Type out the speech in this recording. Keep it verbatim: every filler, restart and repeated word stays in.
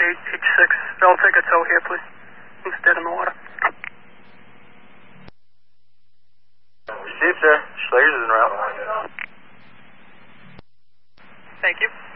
eight H six. I'll take a tow here, please. He's dead in the water. Received, sir. Schlegers is en route. Thank you.